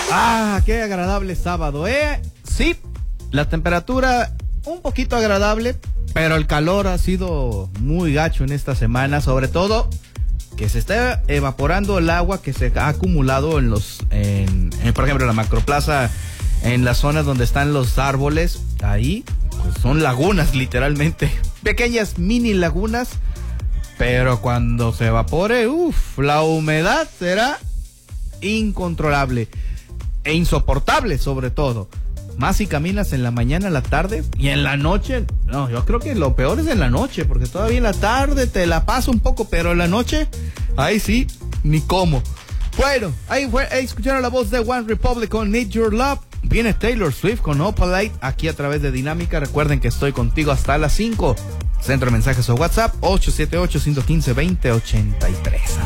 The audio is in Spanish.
Ah, qué agradable sábado, ¿eh? Sí, la temperatura un poquito agradable, pero el calor ha sido muy gacho en esta semana, sobre todo que se está evaporando el agua que se ha acumulado en por ejemplo, en la Macroplaza, en las zonas donde están los árboles. Ahí pues, son lagunas, literalmente, pequeñas mini lagunas, pero cuando se evapore, la humedad será incontrolable e insoportable, sobre todo. Más si caminas en la mañana, en la tarde y en la noche. No, yo creo que lo peor es en la noche, porque todavía en la tarde te la pasa un poco, pero en la noche, ahí sí, ni cómo. Bueno, ahí escucharon la voz de One Republic con Need Your Love. Viene Taylor Swift con Opalite aquí a través de Dinámica. Recuerden que estoy contigo hasta las 5. Centro de mensajes o WhatsApp 878-115-2083.